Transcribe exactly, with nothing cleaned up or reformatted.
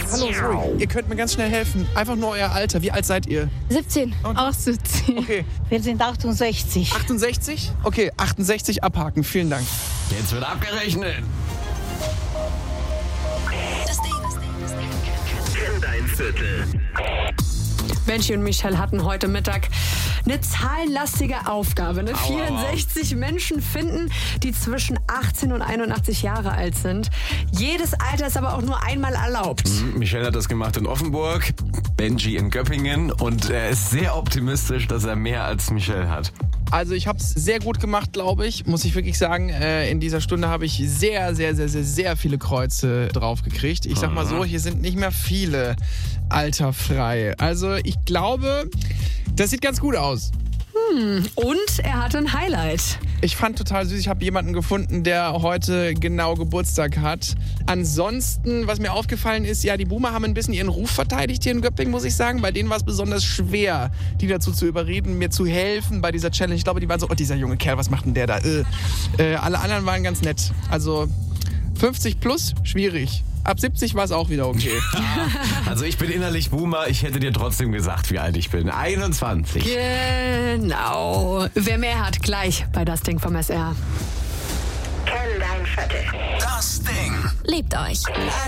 hallo, sorry. Ihr könnt mir ganz schnell helfen. Einfach nur euer Alter. Wie alt seid ihr? siebzehn. Und? Auch siebzehn. Okay. Wir sind achtundsechzig. achtundsechzig? Okay, achtundsechzig abhaken. Vielen Dank. Jetzt wird abgerechnet. Das Ding, das Ding, das Ding. Kenn dein Viertel. Benji und Michelle hatten heute Mittag eine zahlenlastige Aufgabe. Ne? Aua, vierundsechzig Menschen finden, die zwischen achtzehn und einundachtzig Jahre alt sind. Jedes Alter ist aber auch nur einmal erlaubt. Mhm, Michelle hat das gemacht in Offenburg, Benji in Göppingen und er ist sehr optimistisch, dass er mehr als Michelle hat. Also ich habe es sehr gut gemacht, glaube ich, muss ich wirklich sagen. Äh, in dieser Stunde habe ich sehr, sehr, sehr, sehr, sehr viele Kreuze drauf gekriegt. Ich sag mal so, hier sind nicht mehr viele alterfrei. Also ich glaube, das sieht ganz gut aus. Hm. Und er hatte ein Highlight. Ich fand total süß, ich habe jemanden gefunden, der heute genau Geburtstag hat. Ansonsten, was mir aufgefallen ist, ja, die Boomer haben ein bisschen ihren Ruf verteidigt hier in Göppingen, muss ich sagen. Bei denen war es besonders schwer, die dazu zu überreden, mir zu helfen bei dieser Challenge. Ich glaube, die waren so, oh, dieser junge Kerl, was macht denn der da? Äh, äh, alle anderen waren ganz nett. Also fünfzig plus, schwierig. Ab siebzig war es auch wieder okay. Also ich bin innerlich Boomer, ich hätte dir trotzdem gesagt, wie alt ich bin. einundzwanzig. Genau. Wer mehr hat, gleich bei Das Ding vom S R. Kenn dein Viertel. Das Ding. Liebt euch.